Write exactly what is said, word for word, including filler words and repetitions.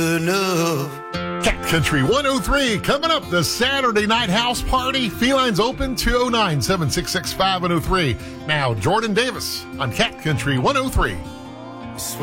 Cat Country one oh three coming up, the Saturday night house party. Felines open two oh nine, seven six six, five oh three. Now Jordan Davis on Cat Country one oh three.